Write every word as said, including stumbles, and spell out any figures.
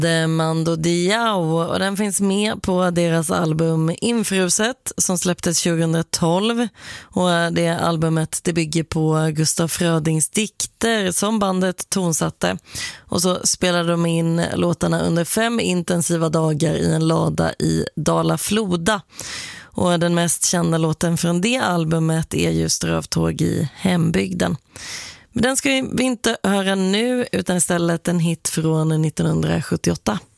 The Mando Diao, och den finns med på deras album Infruset som släpptes tjugohundratolv, och det albumet det bygger på Gustaf Frödings dikter som bandet tonsatte, och så spelade de in låtarna under fem intensiva dagar i en lada i Dala-Floda. Och den mest kända låten från det albumet är just Rövtåg i hembygden. Men den ska vi inte höra nu utan istället en hit från nittonhundrasjuttioåtta.